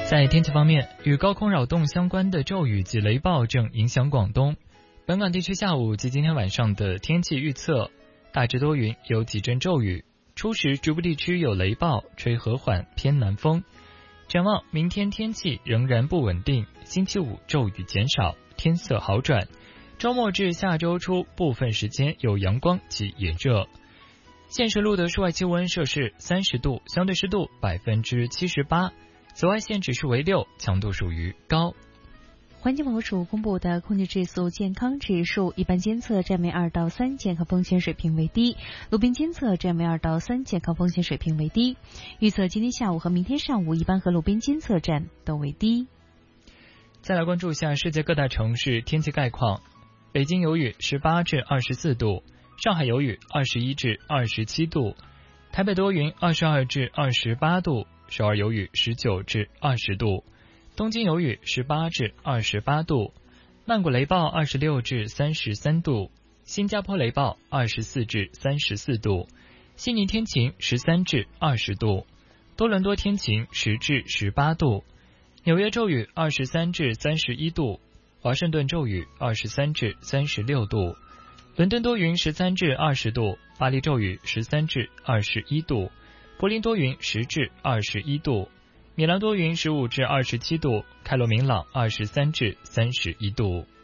在天气方面，与高空扰动相关的骤雨及雷暴正影响广东。本港地区下午及今天晚上的天气预测：大致多云，有几阵骤雨，初时局部地区有雷暴，吹和缓偏南风。展望明天天气仍然不稳定，星期五骤雨减少，天色好转。周末至下周初部分时间有阳光及炎热。现时录的室外气温摄氏30度，相对湿度78%，紫外线指数为6，强度属于高。 环境保护署公布的空气质素健康指数，一般监测站为2到3，健康风险水平为低；路边监测站为2到3，健康风险水平为低。预测今天下午和明天上午，一般和路边监测站都为低。 再来关注一下世界各大城市天气概况。北京有雨18至24度，上海有雨21至27度，台北多云22至28度，首尔有雨19至20度，东京有雨18至28度，曼谷雷暴26至33度，新加坡雷暴24至34度，悉尼天晴13至20度，多伦多天晴10至18度，纽约骤雨23至31度，华盛顿骤雨23至36度，伦敦多云13至20度，巴黎骤雨13至21度，柏林多云10至21度，米兰多云15至27度，开罗明朗23至31度。